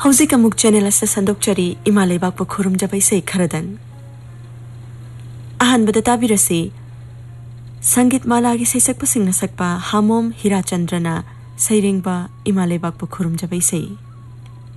हौजिक अमुक चैनल अस संदोक्चरी इमा लेबाकपु खुरुमजबा इसै खरदन अहानबदा ताबिरसी संगीत मालागी सैसकपसिंगना सकपा हामोम हिराचंद्रना सैरेंगबा इमा लेबाकपु खुरुमजबा इसै